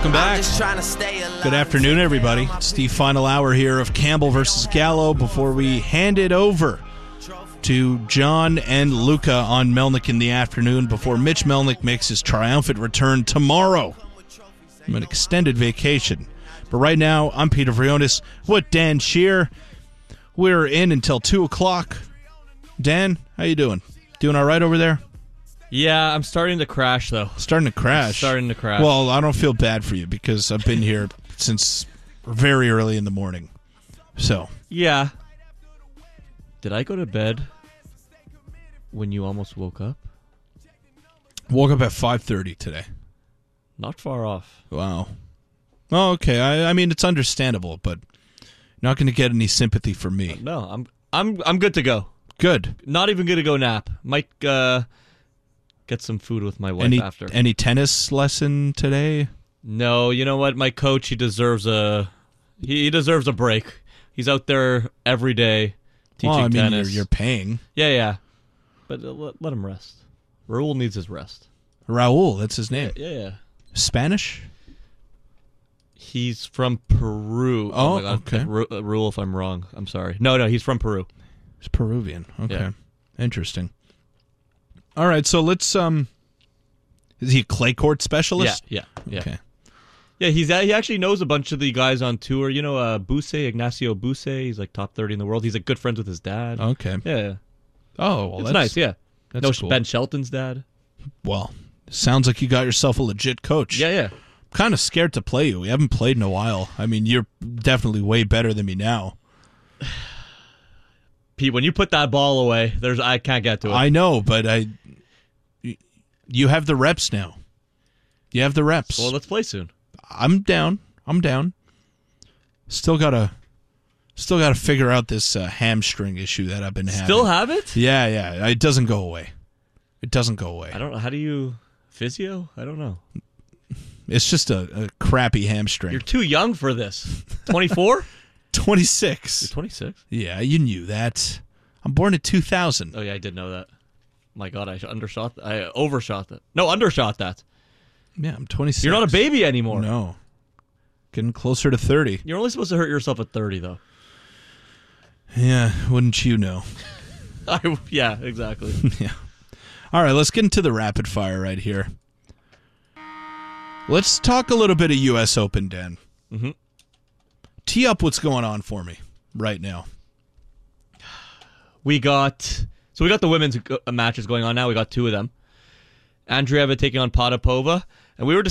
Welcome back. Good afternoon, everybody. It's the final hour here of Campbell versus Gallo before we hand it over to John and Luca on Melnick in the afternoon before Mitch Melnick makes his triumphant return tomorrow from an extended vacation. But right now, I'm Peter Vrionis with Dan Shear. We're in until 2 o'clock. Dan, how you doing? Doing all right over there? Yeah, I'm starting to crash, though. Starting to crash? Well, I don't feel bad for you because I've been here since very early in the morning. So. Yeah. Did I go to bed when you almost woke up? Woke up at 5:30 today. Not far off. Wow. Oh, okay. I mean, it's understandable, but not going to get any sympathy from me. No, I'm good to go. Good. Not even going to go nap. Might get some food with my wife after. Any tennis lesson today? No, you know what? My coach, he deserves a break. He's out there every day teaching tennis. You're paying. Yeah. But let him rest. Raul needs his rest. Raul, that's his name. Yeah. Spanish? He's from Peru. Oh, my God. Okay. Raul, if I'm wrong. I'm sorry. No, he's from Peru. He's Peruvian. Okay. Yeah. Interesting. All right, so let's is he a clay court specialist? Yeah. Okay. Yeah, he actually knows a bunch of the guys on tour. You know, Ignacio Buse, he's like top 30 in the world. He's like good friends with his dad. Okay. Yeah. Oh, well, it's nice, yeah. That's cool. Ben Shelton's dad. Well, sounds like you got yourself a legit coach. Yeah. I'm kind of scared to play you. We haven't played in a while. I mean, you're definitely way better than me now. Pete, when you put that ball away, I can't get to it. I know, but you have the reps now. You have the reps. Well, let's play soon. I'm down. Still gotta figure out this hamstring issue that I've been having. Still have it? Yeah. It doesn't go away. I don't know. How do you physio? I don't know. It's just a crappy hamstring. You're too young for this. 24? 26. You're 26? Yeah, you knew that. I'm born in 2000. Oh, yeah, I did know that. My God, I overshot that. No, undershot that. Yeah, I'm 26. You're not a baby anymore. No. Getting closer to 30. You're only supposed to hurt yourself at 30, though. Yeah, wouldn't you know? Yeah, exactly. Yeah. All right, let's get into the rapid fire right here. Let's talk a little bit of U.S. Open, Dan. Mm-hmm. Tee up what's going on for me right now. We got the women's matches going on now. We got two of them. Andreeva taking on Potapova, and we were